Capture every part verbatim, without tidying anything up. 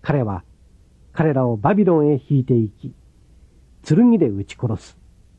彼は彼らをバビロンへ引いていき、剣で撃ち殺す。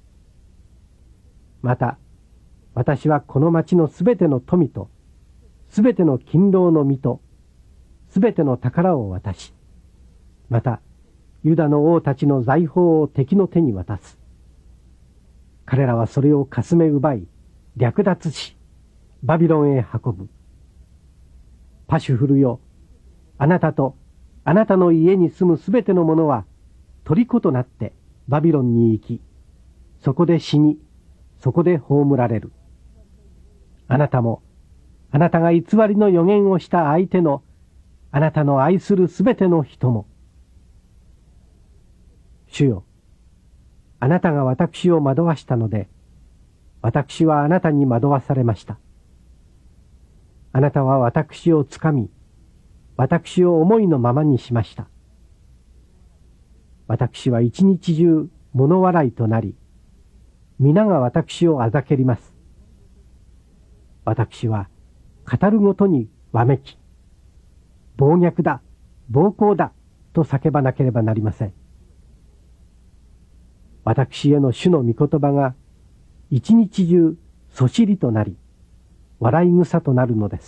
また、私はこの町のすべての富と、すべての勤労の実と、すべての宝を渡し、また、ユダの王たちの財宝を敵の手に渡す。彼らはそれをかすめ奪い、略奪し、バビロンへ運ぶ。パシュフルよ、あなたとあなたの家に住むすべての者は、虜となってバビロンに行き、そこで死に、そこで葬られる。あなたも、あなたが偽りの予言をした相手の、あなたの愛するすべての人も。主よ、あなたが私を惑わしたので、私はあなたに惑わされました。あなたは私をつかみ、私を思いのままにしました。私は一日中物笑いとなり、皆が私をあざけります。私は語るごとにわめき、暴虐だ、暴行だと叫ばなければなりません。私への主の御言葉が一日中そしりとなり、笑い草となるのです。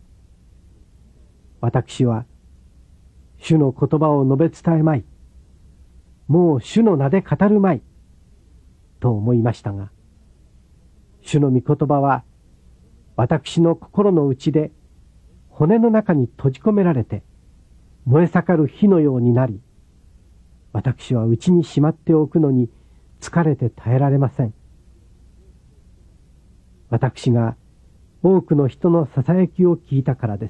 私は主の言葉を述べ伝えまい、もう主の名で語るまい、と思いましたが、主の御言葉は私の心の内で骨の中に閉じ込められて燃え盛る火のようになり、私は内にしまっておくのに疲れて耐えられません。私が多くの人のささやきを聞いたからです。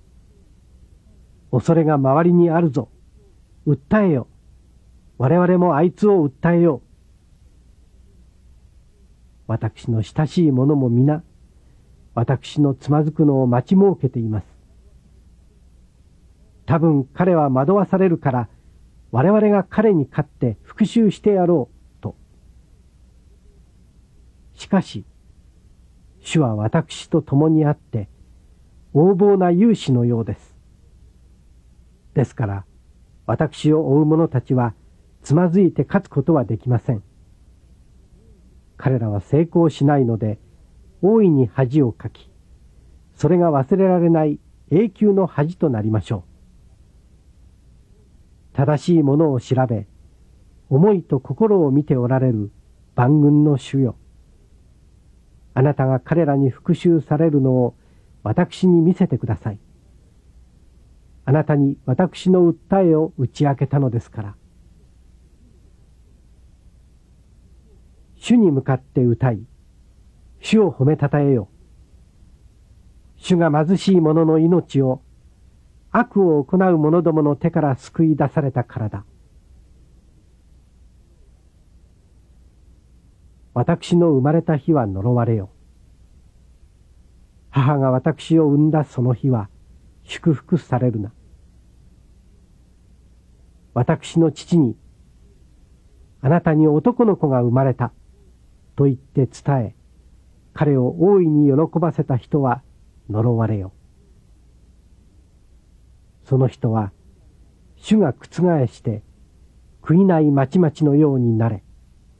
恐れが周りにあるぞ。訴えよ。我々もあいつを訴えよう。私の親しい者も皆、私のつまずくのを待ち設けています。多分彼は惑わされるから、我々が彼に勝って復讐してやろう、と。しかし、主は私と共にあって、横暴な勇士のようです。ですから、私を追う者たちは、つまずいて勝つことはできません。彼らは成功しないので、大いに恥をかき、それが忘れられない永久の恥となりましょう。正しいものを調べ、思いと心を見ておられる万軍の主よ。あなたが彼らに復讐されるのを私に見せてください。あなたに私の訴えを打ち明けたのですから。主に向かって歌い、主を褒めたたえよ。主が貧しい者の命を、悪を行う者どもの手から救い出されたからだ。私の生まれた日は呪われよ。母が私を産んだその日は祝福されるな。私の父に、あなたに男の子が生まれた、と言って伝え、彼を大いに喜ばせた人は呪われよ。その人は、主が覆して、悔いないまちまちのようになれ。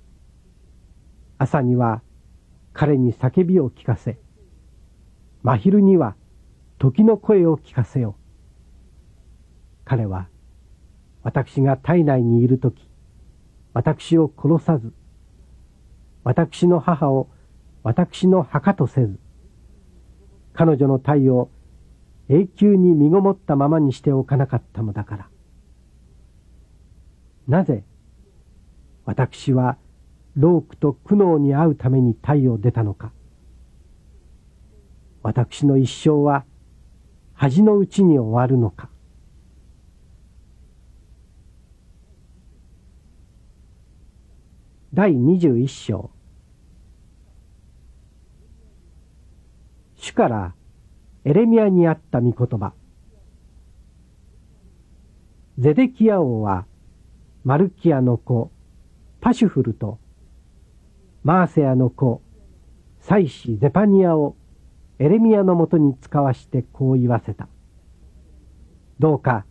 朝には彼に叫びを聞かせ、真昼には時の声を聞かせよ。彼は、私が体内にいるとき、私を殺さず、私の母を私の墓とせず、彼女の体を永久に身ごもったままにしておかなかったのだから。なぜ、私は労苦と苦悩に遭うために体を出たのか。私の一生は恥のうちに終わるのか。第二十一章。主からエレミヤにあった御言葉。ゼデキヤ王はマルキアの子パシュフルとマーセヤの子祭司ゼパニヤをエレミヤのもとに使わしてこう言わせた。どうか